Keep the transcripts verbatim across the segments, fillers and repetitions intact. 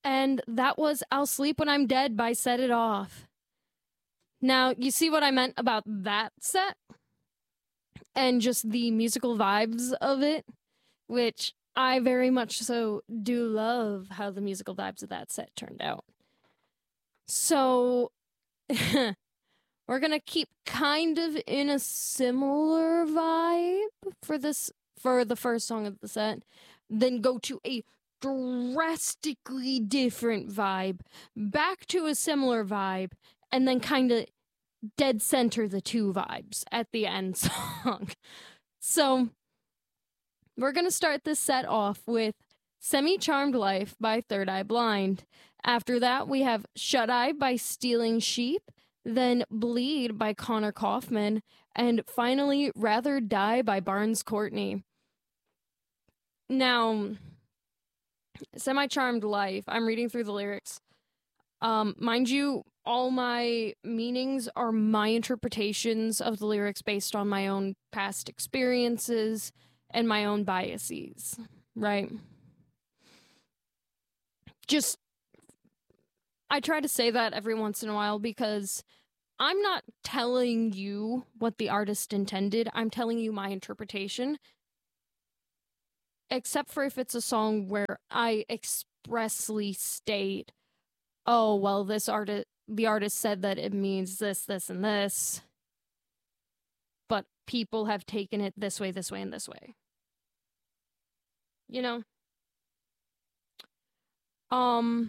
And that was I'll Sleep When I'm Dead by Set It Off. Now, you see what I meant about that set? And just the musical vibes of it, which I very much so do love how the musical vibes of that set turned out. So, we're going to keep kind of in a similar vibe for this, for the first song of the set, then go to a drastically different vibe, back to a similar vibe, and then kind of dead center the two vibes at the end song. So, we're going to start this set off with Semi-Charmed Life by Third Eye Blind. After that, we have Shut Eye by Stealing Sheep, then Bleed by Connor Kaufman, and finally Rather Die by Barnes Courtney. Now, Semi-Charmed Life, I'm reading through the lyrics. Um, mind you, all my meanings are my interpretations of the lyrics based on my own past experiences and my own biases, right? Just, I try to say that every once in a while because I'm not telling you what the artist intended. I'm telling you my interpretation. Except for if it's a song where I expressly state, oh, well, this artist, the artist said that it means this, this, and this, but people have taken it this way, this way, and this way. You know? Um,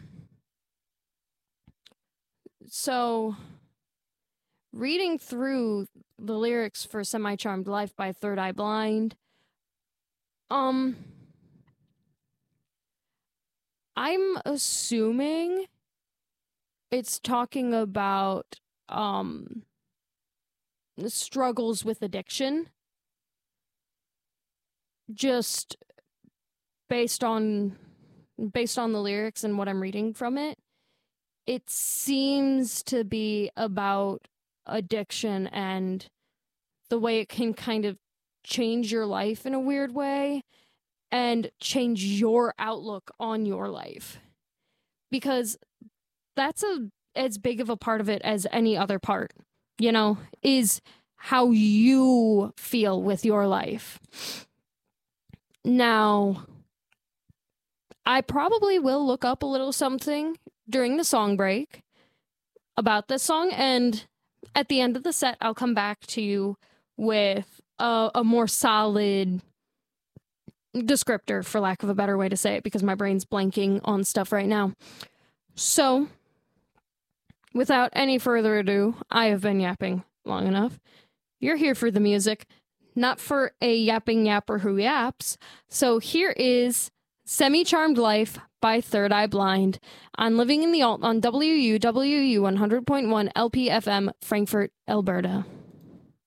so, reading through the lyrics for Semi-Charmed Life by Third Eye Blind, um, I'm assuming it's talking about um struggles with addiction, just based on based on the lyrics and what I'm reading from it. It seems to be about addiction and the way it can kind of change your life in a weird way and change your outlook on your life, because that's a as big of a part of it as any other part, you know, is how you feel with your life. Now, I probably will look up a little something during the song break about this song, and at the end of the set, I'll come back to you with a, a more solid descriptor, for lack of a better way to say it, because my brain's blanking on stuff right now. So, without any further ado, I have been yapping long enough. You're here for the music, not for a yapping yapper who yaps. So here is Semi-Charmed Life by Third Eye Blind on Living in the Alt on W U W U one hundred point one L P F M, Frankfurt, Alberta.